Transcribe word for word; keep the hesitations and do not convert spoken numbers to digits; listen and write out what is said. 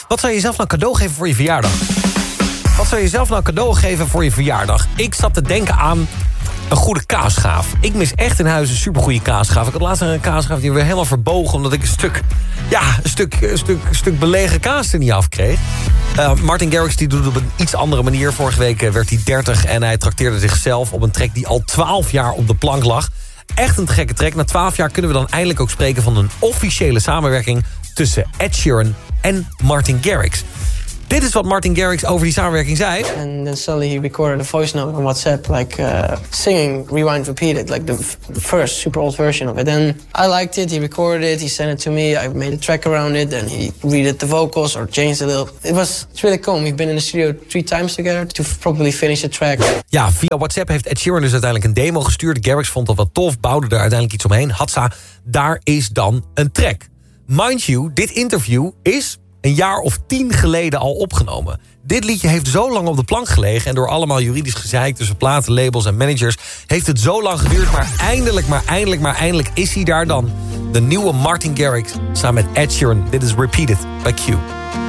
Wat zou je zelf nou cadeau geven voor je verjaardag? Wat zou je zelf nou cadeau geven voor je verjaardag? Ik zat te denken aan een goede kaasschaaf. Ik mis echt in huis een supergoeie kaasschaaf. Ik had laatst een kaasschaaf die weer helemaal verbogen... omdat ik een stuk, ja, een stuk, een stuk, een stuk belegen kaas er niet af kreeg. Uh, Martin Garrix die doet het op een iets andere manier. Vorige week werd hij dertig en hij trakteerde zichzelf op een track... die al twaalf jaar op de plank lag. Echt een gekke track. Na twaalf jaar kunnen we dan eindelijk ook spreken... van een officiële samenwerking tussen Ed Sheeran en Martin Garrix. Dit is wat Martin Garrix over die samenwerking zei. And then suddenly he recorded a voice note on WhatsApp, like uh, singing Rewind Repeated, like the, f the first super old version of it. And I liked it, he recorded it, he sent it to me, I made a track around it, and he redid the vocals or changed a little. It was it's really cool. We've been in the studio three times together to probably finish the track. Ja, via WhatsApp heeft Ed Sheeran dus uiteindelijk een demo gestuurd. Garrix vond dat wat tof, bouwde er uiteindelijk iets omheen. Hatsa, daar is dan een track. Mind you, dit interview is een jaar of tien geleden al opgenomen. Dit liedje heeft zo lang op de plank gelegen... en door allemaal juridisch gezeik tussen platenlabels en managers... heeft het zo lang geduurd, maar eindelijk, maar eindelijk, maar eindelijk is hij daar dan. De nieuwe Martin Garrix samen met Ed Sheeran. Dit is Repeated bij Q.